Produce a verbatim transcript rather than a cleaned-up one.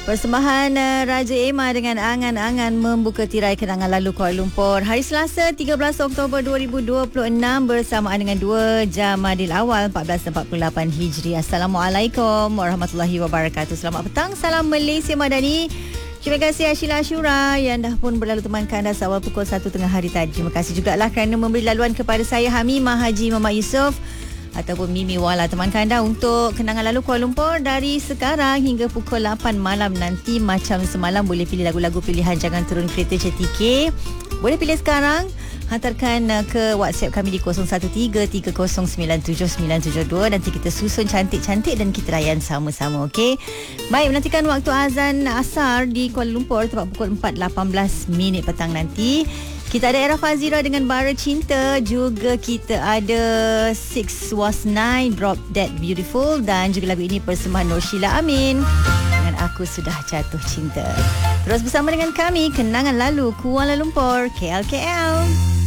Persembahan uh, Raja Emma dengan angan-angan membuka tirai kenangan lalu Kuala Lumpur. Hari Selasa tiga belas Oktober dua ribu dua puluh enam bersamaan dengan dua Jamadil Awal empat belas empat puluh lapan Hijri. Assalamualaikum warahmatullahi wabarakatuh. Selamat petang, salam Malaysia Madani. Terima kasih Ashila Ashura yang dah pun berlalu temankan anda seawal pukul satu tengah hari tadi. Terima kasih jugalah kerana memberi laluan kepada saya Hamimah Haji Muhammad Yusof ataupun Mimi Wala, temankan anda untuk kenangan lalu Kuala Lumpur dari sekarang hingga pukul lapan malam nanti. Macam semalam boleh pilih lagu-lagu pilihan Jangan Turun Kereta C T K. Boleh pilih sekarang, hantarkan ke WhatsApp kami di kosong satu tiga tiga kosong sembilan tujuh sembilan tujuh dua. Nanti kita susun cantik-cantik dan kita layan sama-sama, okey? Baik, menantikan waktu azan asar di Kuala Lumpur tepat pukul empat lapan belas minit petang nanti. Kita ada Era Fazira dengan Bara Cinta. Juga kita ada Six Was Nine, Drop Dead Beautiful. Dan juga lagu ini persembahan Nur Sheila Amin dengan Aku Sudah Jatuh Cinta. Terus bersama dengan kami, Kenangan Lalu Kuala Lumpur, K L K L.